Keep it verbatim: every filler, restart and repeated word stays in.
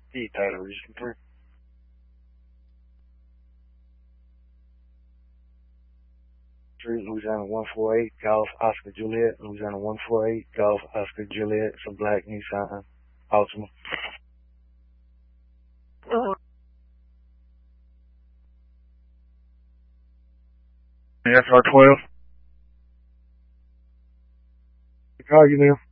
E-title, Region three. three, Louisiana one four eight, Golf Oscar Juliet, Louisiana one four eight, Golf Oscar Juliet, it's a black Nissan Altima. S R twelve. Call you now.